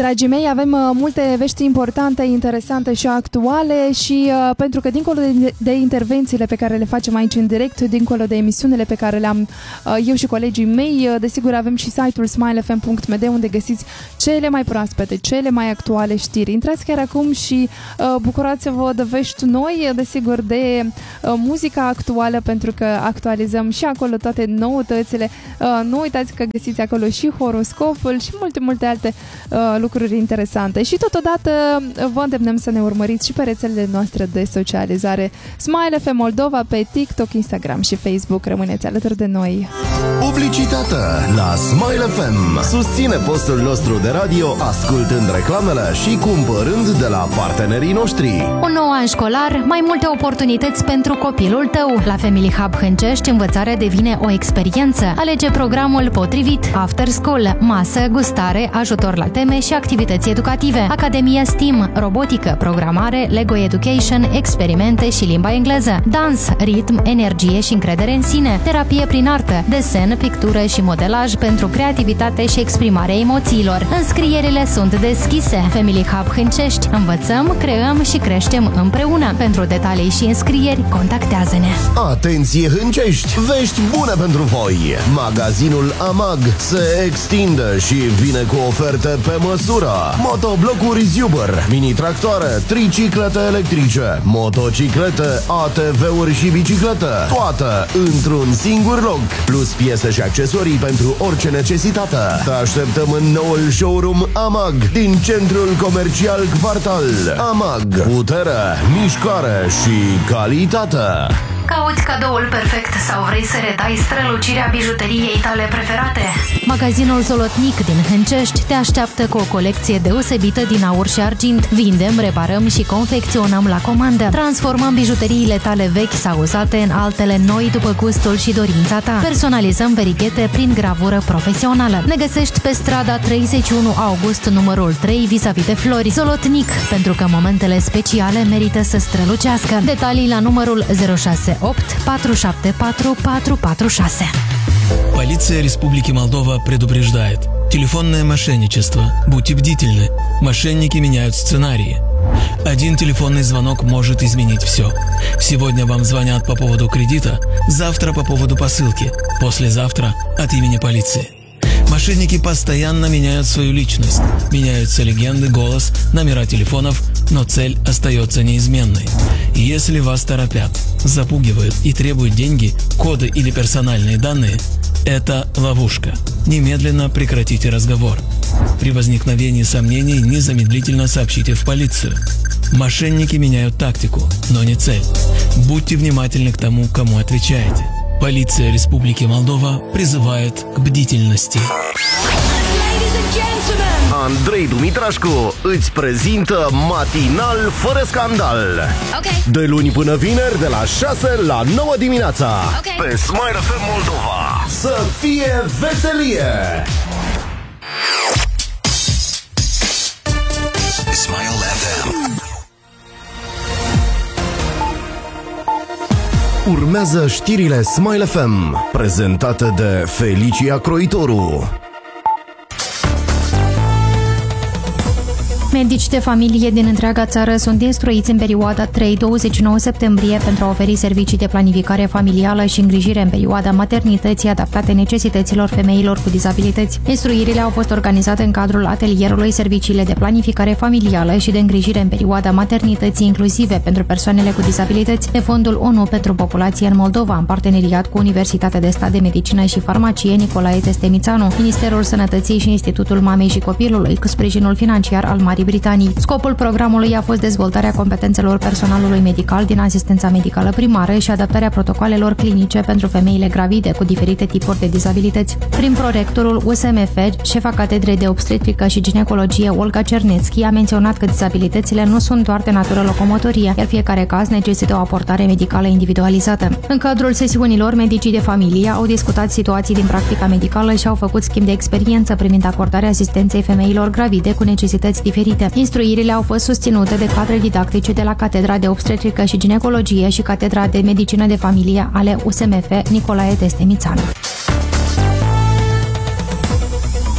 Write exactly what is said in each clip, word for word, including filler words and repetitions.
dragii mei, avem uh, multe vești importante, interesante și actuale și uh, pentru că dincolo de, de intervențiile pe care le facem aici în direct, dincolo de emisiunile pe care le-am uh, eu și colegii mei, uh, desigur avem și site-ul smile f m punct m d unde găsiți cele mai proaspete, cele mai actuale știri. Intrați chiar acum și uh, bucurați-vă de vești noi, desigur de uh, muzica actuală, pentru că actualizăm și acolo toate noutățile. Uh, nu uitați că găsiți acolo și horoscopul și multe, multe alte uh, lucruri interesante. Și totodată vă îndemnăm să ne urmăriți și pe rețelele noastre de socializare Smile F M Moldova pe TikTok, Instagram și Facebook. Rămâneți alături de noi. Publicitate la Smile F M. Susține postul nostru de radio ascultând reclamele și cumpărând de la partenerii noștri. Un nou an școlar, mai multe oportunități pentru copilul tău. La Family Hub Hâncești, învățarea devine o experiență. Alege programul potrivit. After School, masă, gustare, ajutor la teme și activități educative. Academia STEAM, robotică, programare, Lego Education, experimente și limba engleză. Dans, ritm, energie și încredere în sine. Terapie prin artă, desen, pictură și modelaj pentru creativitate și exprimarea emoțiilor. Înscrierile sunt deschise. Family Hub Hâncești. Învățăm, creăm și creștem împreună. Pentru detalii și înscrieri, contactează-ne. Atenție Hâncești! Vești bune pentru voi! Magazinul AMAG se extinde și vine cu oferte pe măsură. Motoblocuri Zuber, mini-tractoare, triciclete electrice, motociclete, A T V-uri și biciclete, toate într-un singur loc, plus piese și accesorii pentru orice necesitate. Te așteptăm în noul showroom AMAG din centrul comercial Quartal. AMAG, putere, mișcare și calitate. Cauți cadoul perfect sau vrei să redai strălucirea bijuteriei tale preferate? Magazinul Zolotnic din Hâncești te așteaptă cu o colecție deosebită din aur și argint. Vindem, reparăm și confecționăm la comandă. Transformăm bijuteriile tale vechi sau uzate în altele noi după gustul și dorința ta. Personalizăm verighete prin gravură profesională. Ne găsești pe strada treizeci și unu august, numărul trei, vis-a-vis de Flori. Zolotnic, pentru că momentele speciale merită să strălucească. Detalii la numărul zero șase opt patru șapte patru patru patru шесть. Полиция Республики Молдова предупреждает. Телефонное мошенничество. Будьте бдительны. Мошенники меняют сценарии. Один телефонный звонок может изменить все. Сегодня вам звонят по поводу кредита, завтра по поводу посылки, послезавтра от имени полиции. Мошенники постоянно меняют свою личность. Меняются легенды, голос, номера телефонов, но цель остается неизменной. Если вас торопят, запугивают и требуют деньги, коды или персональные данные, это ловушка. Немедленно прекратите разговор. При возникновении сомнений незамедлительно сообщите в полицию. Мошенники меняют тактику, но не цель. Будьте внимательны к тому, кому отвечаете. Полиция Республики Молдова призывает к бдительности. Andrei Dumitrașcu îți prezintă Matinal fără scandal. Okay. De luni până vineri, de la șase la nouă dimineața. Okay. Pe Smile F M Moldova. Să fie veselie! Smile F M. Urmează știrile Smile F M, prezentate de Felicia Croitoru. Medici de familie din întreaga țară sunt instruiți în perioada trei douăzeci și nouă septembrie pentru a oferi servicii de planificare familială și îngrijire în perioada maternității adaptate necesităților femeilor cu dizabilități. Instruirile au fost organizate în cadrul atelierului Serviciile de planificare familială și de îngrijire în perioada maternității inclusive pentru persoanele cu dizabilități de Fondul O N U pentru Populație în Moldova, în parteneriat cu Universitatea de Stat de Medicină și Farmacie Nicolae Testemițanu, Ministerul Sănătății și Institutul Mamei și Copilului, cu sprijinul financiar al Marii Britanii. Scopul programului a fost dezvoltarea competențelor personalului medical din asistența medicală primară și adaptarea protocolelor clinice pentru femeile gravide cu diferite tipuri de dizabilități. Prin prorectorul U S M F, șefa catedrei de obstetrică și ginecologie Olga Cernetski a menționat că dizabilitățile nu sunt doar de natură locomotorie, iar fiecare caz necesită o aportare medicală individualizată. În cadrul sesiunilor, medicii de familie au discutat situații din practica medicală și au făcut schimb de experiență privind acordarea asistenței femeilor gravide cu necesități diferite. Instruirile au fost susținute de cadre didactice de la Catedra de Obstetrică și Ginecologie și Catedra de Medicină de Familie ale U S M F Nicolae Testemițanu.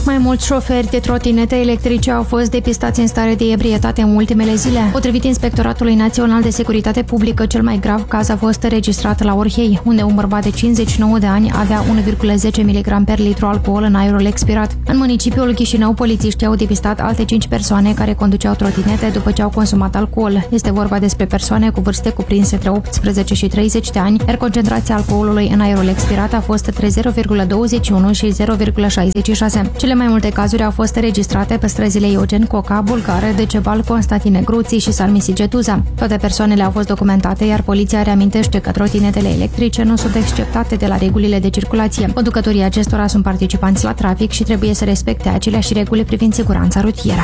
Mai mulți șoferi de trotinete electrice au fost depistați în stare de ebrietate în ultimele zile. Potrivit Inspectoratului Național de Securitate Publică, cel mai grav caz a fost înregistrat la Orhei, unde un bărbat de cincizeci și nouă de ani avea unu virgulă zece miligrame per litru alcool în aerul expirat. În municipiul Chișinău, polițiștii au depistat alte cinci persoane care conduceau trotinete după ce au consumat alcool. Este vorba despre persoane cu vârste cuprinse între optsprezece și treizeci de ani, iar concentrația alcoolului în aerul expirat a fost între zero virgulă douăzeci și unu și zero virgulă șaizeci și șase. Cele mai multe cazuri au fost înregistrate pe străzile Eugen Coca, Bulgare, Decebal, Constantine Gruții și Salmisi-Getuza. Toate persoanele au fost documentate, iar poliția reamintește că trotinetele electrice nu sunt exceptate de la regulile de circulație. Conducătorii acestora sunt participanți la trafic și trebuie să respecte aceleași reguli privind siguranța rutieră.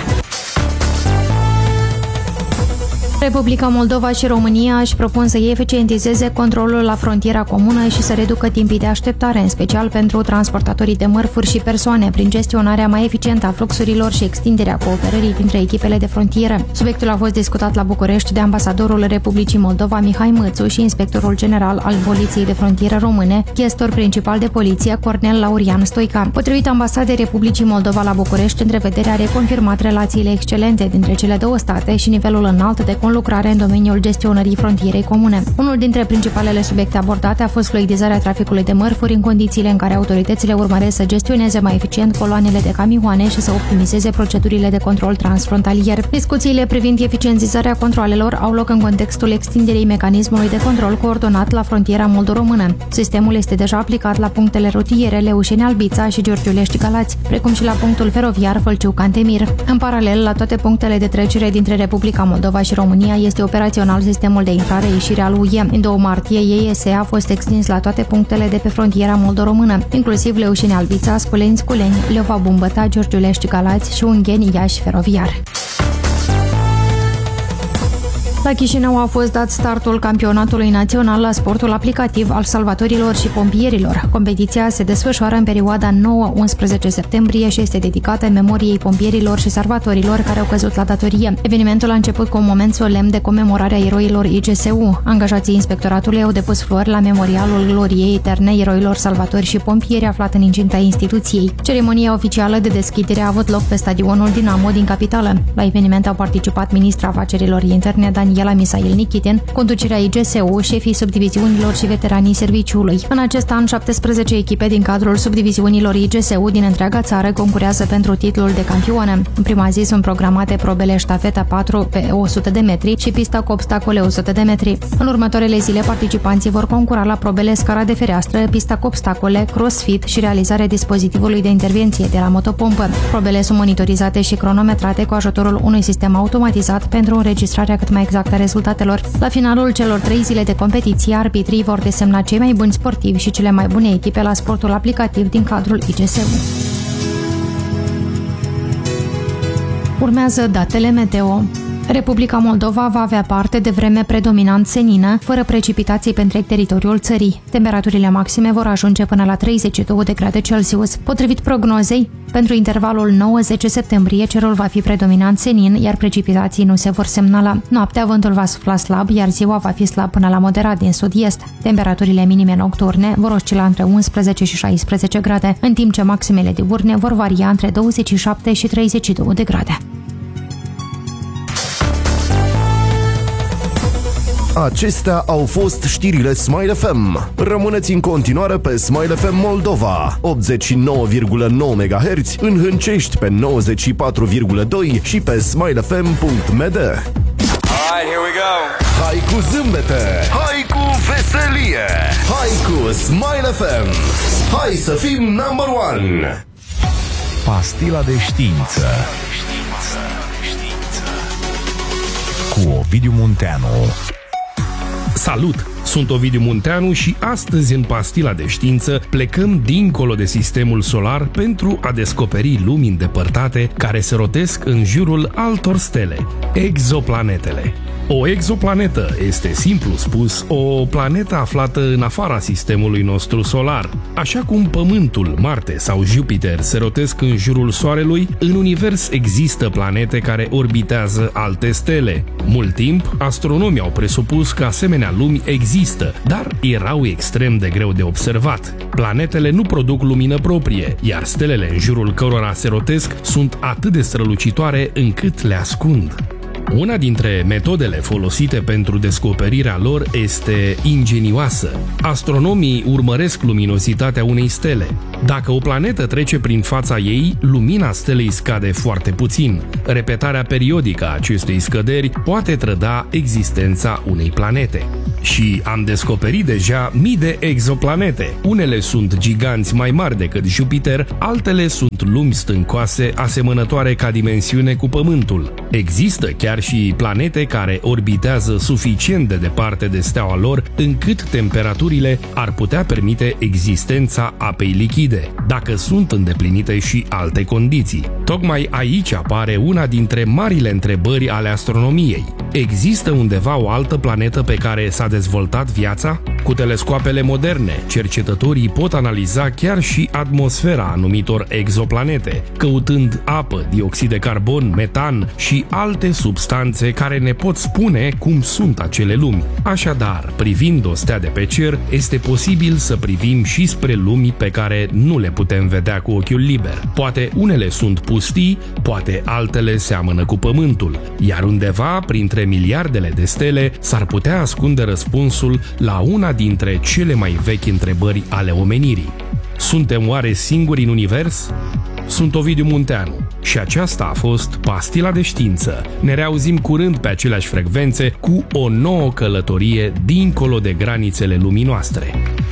Republica Moldova și România își propun să eficientizeze controlul la frontiera comună și să reducă timpii de așteptare, în special pentru transportatorii de mărfuri și persoane, prin gestionarea mai eficientă a fluxurilor și extinderea cooperării dintre echipele de frontieră. Subiectul a fost discutat la București de ambasadorul Republicii Moldova Mihai Mățu și inspectorul general al Poliției de Frontieră Române, chestor principal de poliție Cornel Laurian Stoica. Potrivit ambasadei Republicii Moldova la București, întrevederea a reconfirmat relațiile excelente dintre cele două state și nivelul înalt de lucrare în domeniul gestionării frontierei comune. Unul dintre principalele subiecte abordate a fost fluidizarea traficului de mărfuri în condițiile în care autoritățile urmăresc să gestioneze mai eficient coloanele de camioane și să optimizeze procedurile de control transfrontalier. Discuțiile privind eficientizarea controalelor au loc în contextul extinderii mecanismului de control coordonat la frontiera moldo-română. Sistemul este deja aplicat la punctele rutiere Leușeni-Albița și Giurgiulești-Galați, precum și la punctul feroviar Fălciu-Cantemir. În paralel, la toate punctele de trecere dintre Republica Moldova și România este operațional sistemul de intrare-ieșire al U E. În doi martie, E S E a fost extins la toate punctele de pe frontiera moldo-română, inclusiv Leușeni-Albița, Sculeni-Sculeni, Leova-Bumbăta, Giurgiulești-Galați și Ungheni-Iași feroviar. La Chișinău a fost dat startul campionatului național la sportul aplicativ al salvatorilor și pompierilor. Competiția se desfășoară în perioada nouă unsprezece septembrie și este dedicată memoriei pompierilor și salvatorilor care au căzut la datorie. Evenimentul a început cu un moment solemn de comemorare a eroilor I G S U. Angajații inspectoratului au depus flori la memorialul gloriei eterne eroilor salvatori și pompieri aflat în incinta instituției. Ceremonia oficială de deschidere a avut loc pe stadionul Dinamo din capitală. La eveniment au participat ministra afacerilor interne Daniela Misail Nichitin, conducerea I G S U, șefii subdiviziunilor și veteranii serviciului. În acest an, șaptesprezece echipe din cadrul subdiviziunilor I G S U din întreaga țară concurează pentru titlul de campioane. În prima zi sunt programate probele ștafeta patru pe o sută de metri și pista cu obstacole o sută de metri. În următoarele zile, participanții vor concura la probele scara de fereastră, pista cu obstacole, crossfit și realizarea dispozitivului de intervenție de la motopompă. Probele sunt monitorizate și cronometrate cu ajutorul unui sistem automatizat pentru înregistrarea cât mai exactă a rezultatelor. La finalul celor trei zile de competiție, arbitrii vor desemna cei mai buni sportivi și cele mai bune echipe la sportul aplicativ din cadrul I G S U. Urmează datele meteo. Republica Moldova va avea parte de vreme predominant senină, fără precipitații pe întreg teritoriul țării. Temperaturile maxime vor ajunge până la treizeci și două de grade Celsius. Potrivit prognozei, pentru intervalul nouă zece septembrie, cerul va fi predominant senin, iar precipitații nu se vor semnala. Noaptea vântul va sufla slab, iar ziua va fi slab până la moderat din sud-est. Temperaturile minime nocturne vor oscila între unsprezece și șaisprezece grade, în timp ce maximele diurne vor varia între douăzeci și șapte și treizeci și două de grade. Acestea au fost știrile Smile F M. Rămâneți în continuare pe Smile F M Moldova, optzeci și nouă virgulă nouă megahertz, în Hâncești pe nouăzeci și patru virgulă doi și pe smile f m punct m d. Alright, here we go. Hai cu zâmbete, hai cu veselie, hai cu Smile F M. Hai să fim number one. Pastila de știință cu Ovidiu Munteanu. Salut! Sunt Ovidiu Munteanu și astăzi în Pastila de Știință plecăm dincolo de sistemul solar pentru a descoperi lumi îndepărtate care se rotesc în jurul altor stele, exoplanetele. O exoplanetă este, simplu spus, o planetă aflată în afara sistemului nostru solar. Așa cum Pământul, Marte sau Jupiter se rotesc în jurul Soarelui, în univers există planete care orbitează alte stele. Mult timp, astronomii au presupus că asemenea lumi există, dar erau extrem de greu de observat. Planetele nu produc lumină proprie, iar stelele în jurul cărora se rotesc sunt atât de strălucitoare încât le ascund. Una dintre metodele folosite pentru descoperirea lor este ingenioasă. Astronomii urmăresc luminositatea unei stele. Dacă o planetă trece prin fața ei, lumina stelei scade foarte puțin. Repetarea periodică a acestei scăderi poate trăda existența unei planete. Și am descoperit deja mii de exoplanete. Unele sunt giganți mai mari decât Jupiter, altele sunt lumi stâncoase asemănătoare ca dimensiune cu Pământul. Există chiar și planete care orbitează suficient de departe de steaua lor încât temperaturile ar putea permite existența apei lichide, dacă sunt îndeplinite și alte condiții. Tocmai aici apare una dintre marile întrebări ale astronomiei. Există undeva o altă planetă pe care s-a dezvoltat viața? Cu telescoapele moderne, cercetătorii pot analiza chiar și atmosfera anumitor exoplanete, căutând apă, dioxid de carbon, metan și alte substanțe care ne pot spune cum sunt acele lumi. Așadar, privind o stea de pe cer, este posibil să privim și spre lumi pe care nu le putem vedea cu ochiul liber. Poate unele sunt pustii, poate altele seamănă cu Pământul, iar undeva printre miliardele de stele s-ar putea ascunde răspunsul la una dintre cele mai vechi întrebări ale omenirii. Suntem oare singuri în univers? Sunt Ovidiu Munteanu și aceasta a fost Pastila de Știință. Ne reauzim curând pe aceleași frecvențe cu o nouă călătorie dincolo de granițele lumii noastre.